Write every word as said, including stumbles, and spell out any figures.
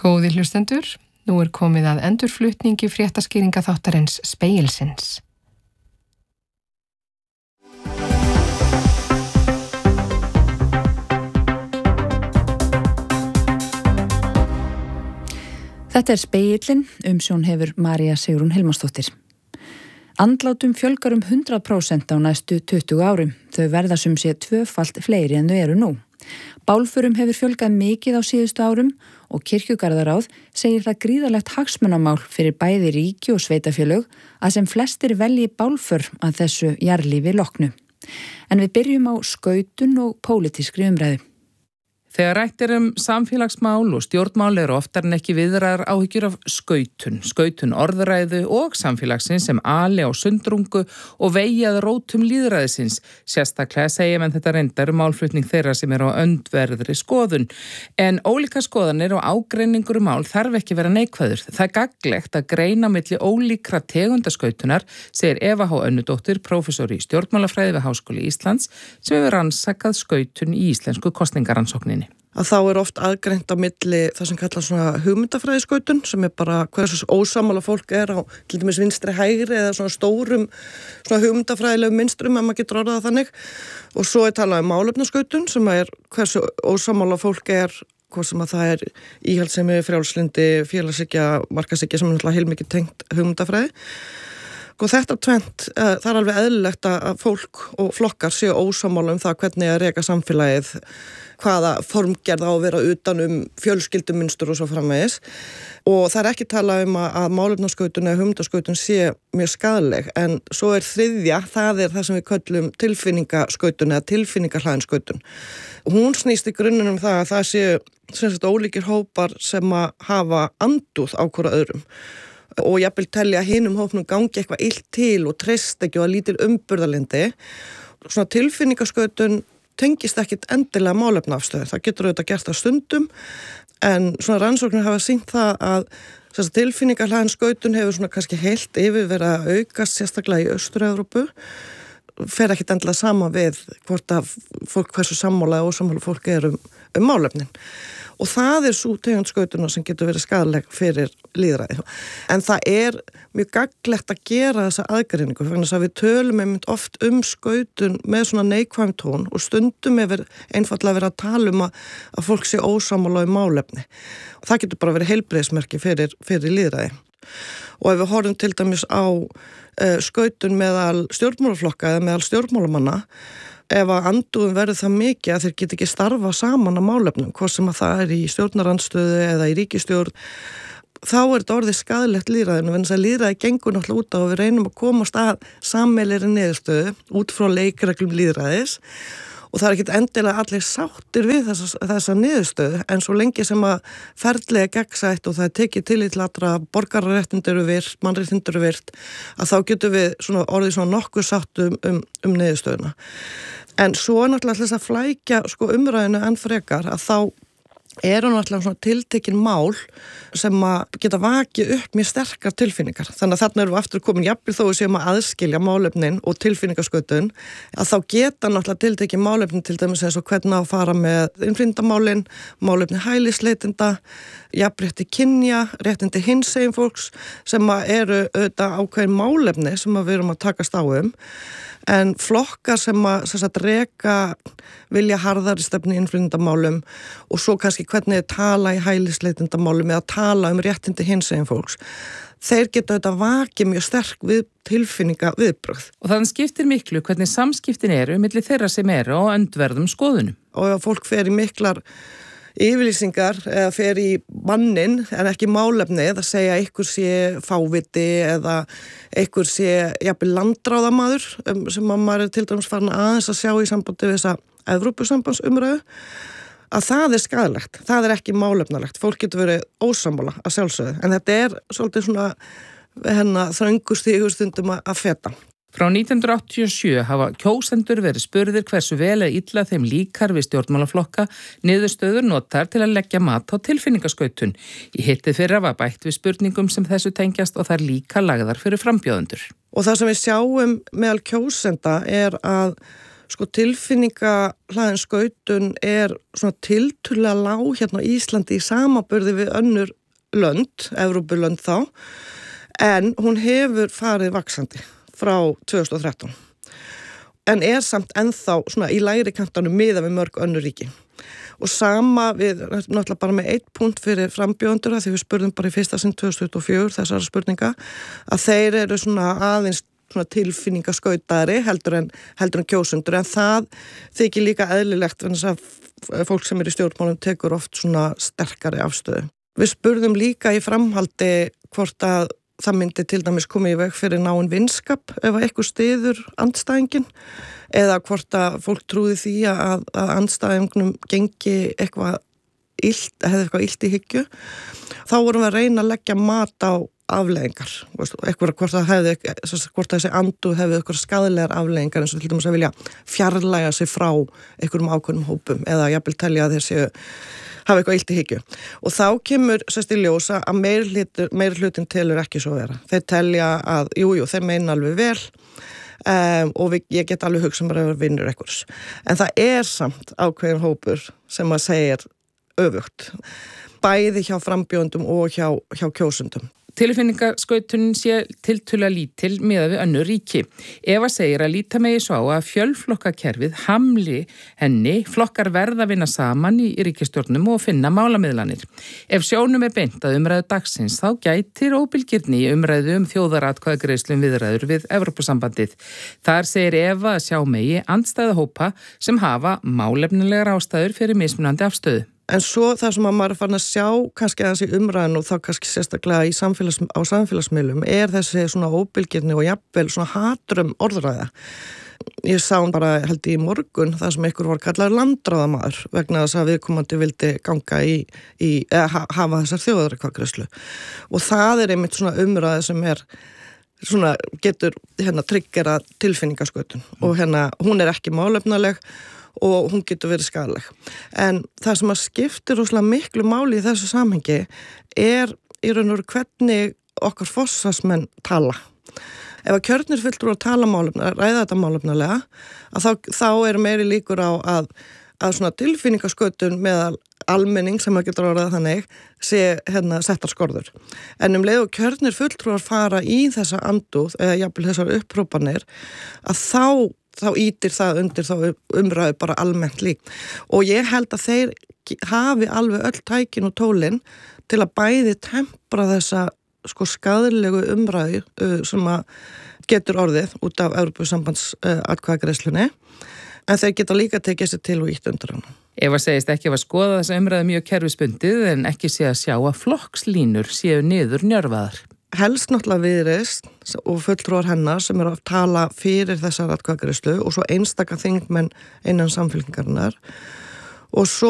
Góði hlustendur, nú er komið að endurflutningi fréttaskýringa þáttarins Spegilsins. Þetta er Spegillinn, umsjón hefur María Sigrún Hilmarsdóttir. Andlátum fjölgar um hundrað prósent á næstu tuttugu árum. Þau verða sum sé tvöfalt fleiri en þau eru nú. Bálförum hefur fjölgað mikið á síðustu árum og Kirkjugarðaráð segir það gríðarlegt hagsmunamál fyrir bæði ríki og sveitafélög að sem flestir velji bálför að þessu jarðlífi loknu. En við byrjum á skautun og pólitískri umræðu. Þegar rætt er um samfélagsmál og stjórnmál eru oftar en ekki viðrar áhyggjur af skautun, skautun orðræðu og samfélagsins sem ali á sundrungu og vegi að rótum lýðræðisins. Sérstaklega segja menn þetta reyndar um málflutning þeirra sem eru á öndverðri skoðun. En ólíka skoðanir og ágreiningur um mál þarf ekki vera neikvæður. Það er gagnlegt að greina milli ólíkra tegundaskautunar, segir Eva H. Önnudóttir, prófessor í stjórnmálafræði við Háskóli Íslands, sem hefur rannsakað skautun í íslensku kosningarannsókninni. Að þá er oft aðgreint á milli það sem kallar svona hugmyndafræðiskautun sem er bara hversu ósammála fólk er á til dæmis vinstri hægri eða svona stórum svona hugmyndafræðilegum mynstrum ef maður getur orðað þannig og svo er talað um málefnaskautun sem er hversu ósammála fólk er hvað sem að það er íhaldssemi, frjálslyndi, félagshyggja, markaðshyggja sem er náttúrulega heilmikið tengt hugmyndafræði. Og þetta tvent, það er alveg eðlilegt að fólk og flokkar séu ósammála um það hvernig að reka samfélagið, hvaða formgerð á að vera utan um fjölskyldumunstur og svo framvegis. Og það er ekki talað um að málefnaskautun eða hugmyndaskautun sé mjög skaðleg, en svo er þriðja, það er það sem við köllum tilfinningaskautun eða tilfinningahlaðinskautun. Hún snýst í grunninn um það að það séu sem sagt ólíkir hópar sem að hafa andúð á hvora öðrum. Og jafnvel telja að hinum hópnum gangi eitthvað illt til og treyst ekki og að lítil umburðarlyndi. Svona tilfinningaskautun tengist ekkit endilega málefnaafstöðu. Það getur auðvitað gert það stundum, en svona rannsóknir hafa sýnt það að tilfinningahlaðinskautun hefur svona kannski heilt yfir verið að aukast sérstaklega í Austur-Evrópu. Fer ekkit endilega sama við hvort að fólk hversu sammála og ósammála fólk er um, um málefnin. Og það er svo tegund skautuna sem getur verið skaðleg fyrir lýðræði. En það er mjög gagnlegt að gera þessa aðgreiningu, þannig að við tölum einmitt oft um skautun með svona neikvæðum tón og stundum er einfaldlega verið að tala um að, að fólk sé ósammála um málefni. Og það getur bara verið heilbrigðismerki fyrir, fyrir lýðræði. Og ef við horfum til dæmis á uh, skautun meðal stjórnmálaflokka eða meðal stjórnmálamanna, ef að andúðum verður það mikið að þeir get ekki starfa saman á málefnum, hvort sem að það er í stjórnarandstöðu eða í ríkisstjórn, þá er þetta orðið skaðlegt lýðræðinu, en þess að lýðræði gengur náttúrulega út á og við reynum að komast að sameiginlegri niðurstöðu út frá leikreglum lýðræðis og það er ekkit endilega allir sáttir við þessa, þessa niðurstöðu, en svo lengi sem að ferðlega gegnsætt og það er tekið tillit til allra borgararéttindi eru virt, mannréttindi eru virt, að þá getum við svona orðið svona nokkuð sátt um, um, um niðurstöðuna. En svo er náttúrulega þess að flækja sko, umræðinu enn frekar að þá eru náttúrulega svona tiltekin mál sem að geta vakið upp mjög sterkar tilfinningar. Þannig að þarna erum við aftur komin jafnvel þó við séum að aðskilja málefnin og tilfinningaskötun að þá geta náttúrulega tiltekin málefnin til dæmis eins og hvernig að fara með innflytjendamálin, málefni hælisleitinda, jafnrétti kynja, réttindi hinsegin fólks sem að eru auðvitað ákveðin málefni sem að við erum að takast á um. En flokkar sem að, sem að reka vilja harðari stefni í innflytjendamálum og svo kannski hvernig þið tala í hælisleitendamálum eða tala um réttindi hinsegin fólks, þeir geta auðvitað vakið mjög sterk við tilfinninga viðbrögð. Og þannig skiptir miklu hvernig samskiptin eru milli þeirra sem eru á öndverðum skoðunum. Og ef fólk fer í miklar yfirlýsingar eða fer í mannin en ekki málefni eða segja einhver sé fáviti eða einhver sé jafnvel landráðamaður sem að maður er til dæmis farin aðeins að sjá í sambandi við þessa Evrópusambandsumræðu að það er skaðlegt, það er ekki málefnalegt, fólk getur verið ósammála að sjálfsögðu en þetta er svolítið svona hennar þröngustígur stundum að feta. Frá nítján hundruð áttatíu og sjö hafa kjósendur verið spurðir hversu vel eða illa þeim líkar við stjórnmálaflokka, niðurstöður notar til að leggja mat á tilfinningaskautun. Í hittið fyrra var bætt við spurningum sem þessu tengjast og þær líka lagðar fyrir frambjóðendur. Og það sem við sjáum meðal kjósenda er að sko tilfinningahlaðin skautun er svona tiltölulega lág hérna á Íslandi í samaburði við önnur lönd, Evrópulönd þá, en hún hefur farið vaxandi frá tvö þúsund og þrettán. En er samt ennþá svona í lægri kantanum miðað við mörg önnur ríki. Og sama við, náttúrulega bara með eitt punkt fyrir frambjóðendur að því við spurðum bara í fyrsta sinn tvö þúsund og fjögur þessara spurninga að þeir eru svona aðeins svona tilfinningaskautari heldur en, heldur en kjósendur en það þykir líka eðlilegt en þess að fólk sem er í stjórnmálum tekur oft svona sterkari afstöðu. Við spurðum líka í framhaldi hvort að það myndi til dæmis komið í veg fyrir náinn vinskap ef að eitthvað styður andstæðingin eða hvort að fólk trúði því að, að andstæðingnum gengi eitthvað illt, hefði eitthvað illt í hyggju. Þá vorum við að reyna að leggja mat á afleiðingar. Eitthvað hvort það hefði, hvort þessi andu hefði eitthvað skadlegar afleiðingar eins og til dæmis að vilja fjarlæga sig frá einhverjum ákveðnum hópum eða jafnvel telja að þeir séu hafa eitthvað illt í hyggju. Og þá kemur sérst í ljósa að meiri hlutin telur ekki svo vera. Þeir telja að, jú, jú, þeir meina alveg vel um, og við, ég get alveg hugsa mér að vera vinnur einhvers. En það er samt ákveðin hópur sem að segja öfugt. Bæði hjá frambjóðendum og hjá, hjá kjósendum. Tilfinningaskautunin sé tiltölulega lítil miðað við önnur ríki. Eva segir að líta megi svo á að fjölflokkakerfið hamli henni, flokkar verða að vinna saman í ríkisstjórnum og finna málamiðlanir. Ef sjónum er beint að umræðu dagsins þá gætir óbilgirni í umræðu um þjóðaratkvæðagreiðslum viðræður við Evrópusambandið. Þar segir Eva að sjá megi andstæða hópa sem hafa málefnilegar ástæður fyrir mismunandi afstöðu. En svo það sem að maður er farin að sjá kannski aðeins í umræðinu og þá kannski sérstaklega í samfélags, á samfélagsmiðlum er þessi svona óbilgirni og jafnvel svona hatrum orðræða. Ég sá bara held í morgun það sem einhver var kallaður landráðamaður vegna þess að viðkomandi vildi ganga í, í eða hafa þessar þjóðaratkvæðagreiðslu. Og það er einmitt svona umræða sem er svona getur hérna tryggjara tilfinningaskautun og hérna hún er ekki málefnaleg og hún getur verið skaðleg. En það sem að skiptir rosalega miklu máli í þessu samhengi er í raun og veru hvernig okkar forsvarsmenn tala. Ef að kjörnir fulltrúar að tala málefnalega, ræða þetta málefnalega, að þá, þá er meiri líkur á að, að svona tilfinningaskautun meðal almenning sem að getur orðað þannig sé hérna settar skorður. En um leið og kjörnir fulltrúar fara í þessa andúð eða jafnvel þessar upprópanir að þá þá ítir það undir þá umræðu bara almennt lík. Og ég held að þeir hafi alveg öll tækin og tólin til að bæði tempra þessa sko skaðlegu umræðu uh, sem að getur orðið út af Evrópusambands uh, atkvæðagreiðslunni, en þeir geta líka tekið sér til og ítt undir hana. Eva segist ekki að skoða þessa umræðu mjög kerfisbundið en ekki sé að sjá að flokkslínur séu niður njörfaðar. Helst náttúrulega Viðreisn og fulltrúar hennar sem eru að tala fyrir þessar atkvæðagreiðslu og svo einstaka þingmenn innan samfylkingarinnar og svo